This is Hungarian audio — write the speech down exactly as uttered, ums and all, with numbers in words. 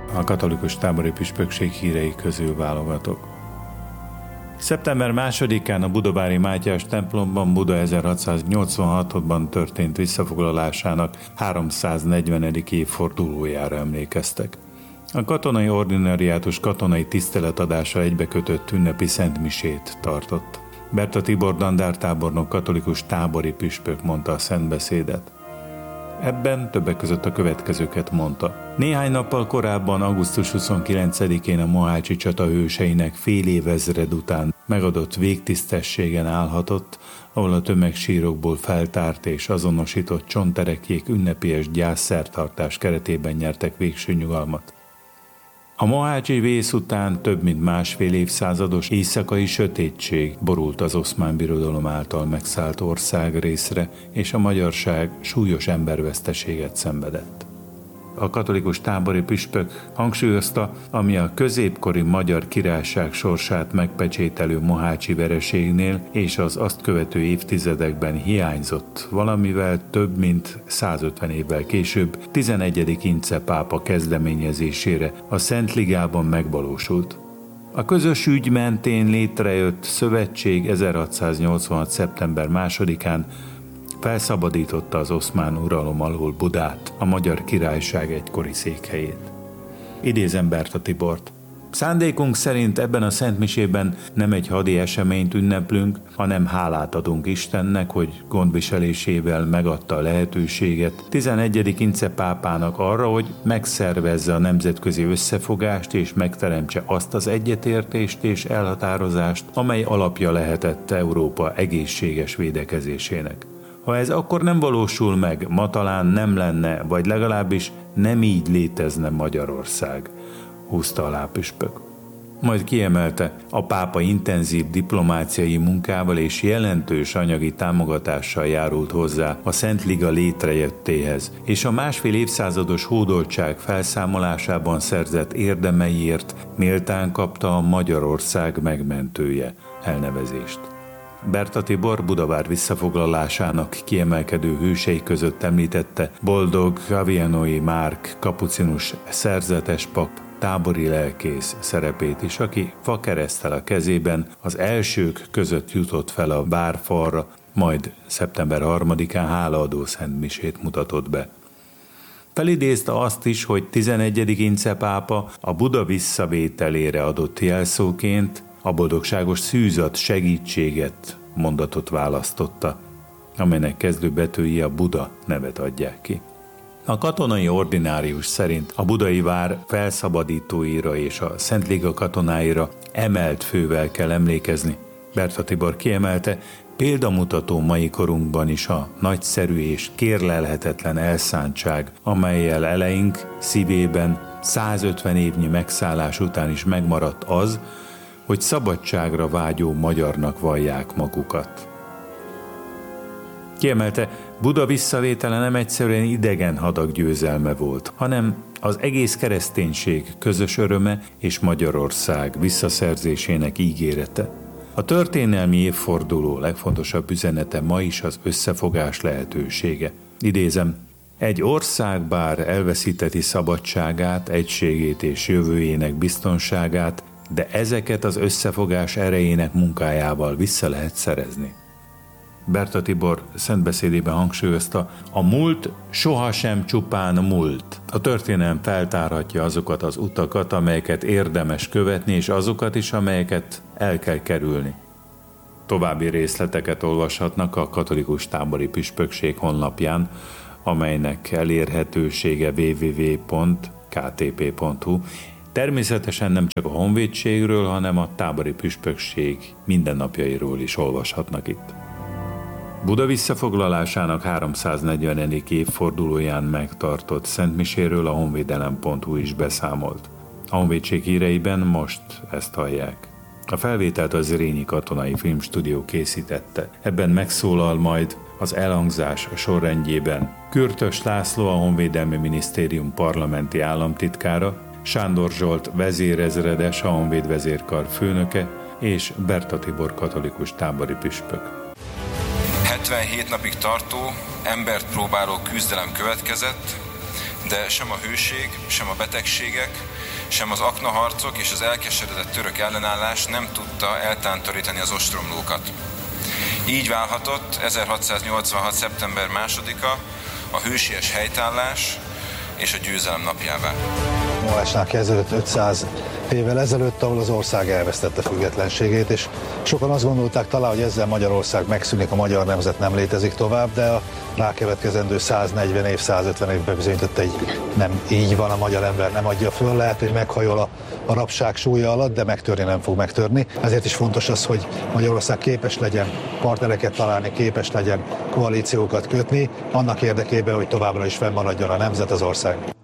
a katolikus tábori püspökség hírei közül válogatok. szeptember másodikán a budavári Mátyás templomban Buda ezerhatszáznyolcvanhatban történt visszafoglalásának háromszáznegyvenedik évfordulójára emlékeztek. A katonai ordinariátus katonai tiszteletadása egybekötött ünnepi szentmisét tartott. Berta Tibor dandártábornok katolikus tábori püspök mondta a szentbeszédet. Ebben többek között a következőket mondta. Néhány nappal korábban, augusztus huszonkilencedikén a mohácsi csata hőseinek fél évezred után megadott végtisztességen állhatott, ahol a tömegsírokból feltárt és azonosított csontterekjék ünnepélyes gyászszertartás keretében nyertek végső nyugalmat. A mohácsi vész után több mint másfél évszázados éjszakai sötétség borult az Oszmán Birodalom által megszállt országrészre, és a magyarság súlyos emberveszteséget szenvedett. A katolikus tábori püspök hangsúlyozta, ami a középkori Magyar Királyság sorsát megpecsételő mohácsi vereségnél és az azt követő évtizedekben hiányzott, valamivel több mint százötven évvel később tizenegyedik Ince pápa kezdeményezésére a Szentligában megvalósult. A közös ügy mentén létrejött szövetség ezerhatszáznyolcvanhat. szeptember másodikán felszabadította az oszmán uralom alól Budát, a Magyar Királyság egykori székhelyét. Idézem Berta Tibort. Szándékunk szerint ebben a szentmisében nem egy hadi eseményt ünneplünk, hanem hálát adunk Istennek, hogy gondviselésével megadta a lehetőséget tizenegyedik Ince pápának arra, hogy megszervezze a nemzetközi összefogást és megteremtse azt az egyetértést és elhatározást, amely alapja lehetett Európa egészséges védekezésének. Ha ez akkor nem valósul meg, ma talán nem lenne, vagy legalábbis nem így létezne Magyarország, húzta alá püspök. Majd kiemelte, a pápa intenzív diplomáciai munkával és jelentős anyagi támogatással járult hozzá a Szentliga létrejöttéhez, és a másfél évszázados hódoltság felszámolásában szerzett érdemeiért méltán kapta a Magyarország megmentője elnevezést. Berta Tibor Budavár visszafoglalásának kiemelkedő hősei között említette Boldog Gavianói Márk kapucinus szerzetes pap tábori lelkész szerepét is, aki fakereszttel a kezében az elsők között jutott fel a várfalra, majd szeptember harmadikán hálaadó szentmisét mutatott be. Felidézte azt is, hogy tizenegyedik Ince pápa a Buda visszavételére adott jelszóként a boldogságos szűzat segítséget mondatot választotta, amelynek kezdőbetűi a Buda nevet adják ki. A katonai ordinárius szerint a budai vár felszabadítóira és a Szentliga katonáira emelt fővel kell emlékezni. Berta Tibor kiemelte, példamutató mai korunkban is a nagyszerű és kérlelhetetlen elszántság, amellyel eleink szívében százötven évnyi megszállás után is megmaradt az, hogy szabadságra vágyó magyarnak vallják magukat. Kiemelte, Buda visszavétele nem egyszerűen idegen hadak győzelme volt, hanem az egész kereszténység közös öröme és Magyarország visszaszerzésének ígérete. A történelmi évforduló legfontosabb üzenete ma is az összefogás lehetősége. Idézem, egy ország bár elveszíteti szabadságát, egységét és jövőjének biztonságát, de ezeket az összefogás erejének munkájával vissza lehet szerezni. Berta Tibor szentbeszédében hangsúlyozta, a múlt sohasem csupán múlt. A történelem feltárhatja azokat az utakat, amelyeket érdemes követni, és azokat is, amelyeket el kell kerülni. További részleteket olvashatnak a katolikus tábori püspökség honlapján, amelynek elérhetősége double-u double-u double-u pont k t p pont h u. Természetesen nem csak a honvédségről, hanem a tábori püspökség mindennapjairól is olvashatnak itt. Buda visszafoglalásának háromszáznegyvenedik évfordulóján megtartott szentmiséről a honvédelem pont h u is beszámolt. A honvédség híreiben most ezt hallják. A felvételt az Zrínyi Katonai Filmstúdió készítette. Ebben megszólal majd az elhangzás sorrendjében Kürtös László, a Honvédelmi Minisztérium parlamenti államtitkára, Sándor Zsolt vezérezredes, a Honvédvezérkar főnöke, és Berta Tibor katolikus tábori püspök. hetvenhét napig tartó, embert próbáló küzdelem következett, de sem a hőség, sem a betegségek, sem az aknaharcok és az elkeseredett török ellenállás nem tudta eltántorítani az ostromlókat. Így válhatott ezerhatszáznyolcvanhat. szeptember másodika a hősies helytállás és a győzelem napjává. Molásnál kezdődött ötszáz évvel ezelőtt, ahol az ország elvesztette függetlenségét, és sokan azt gondolták talán, hogy ezzel Magyarország megszűnik, a magyar nemzet nem létezik tovább, de a rákövetkezendő száznegyven év, százötven évben bizonyított, hogy nem így van, a magyar ember nem adja föl, lehet, hogy meghajol a, a rabság súlya alatt, de megtörni nem fog megtörni. Ezért is fontos az, hogy Magyarország képes legyen partnereket találni, képes legyen koalíciókat kötni, annak érdekében, hogy továbbra is fennmaradjon a nemzet, az ország.